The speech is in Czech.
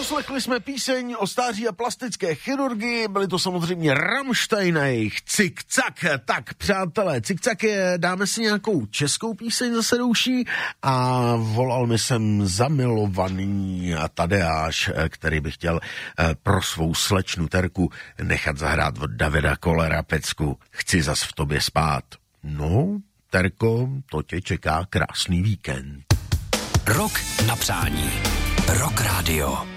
Poslechli jsme píseň o stáří a plastické chirurgii, byli to samozřejmě Rammstein a jejich Cik-cak. Tak, přátelé, Cik-cak dáme si nějakou českou píseň zase douší a volal mi sem zamilovaný Tadeáš, který by chtěl pro svou slečnu Terku nechat zahrát od Davida Kollera pecku Chci zas v tobě spát. No, Terko, to tě čeká krásný víkend. Rok na přání. Rock Radio.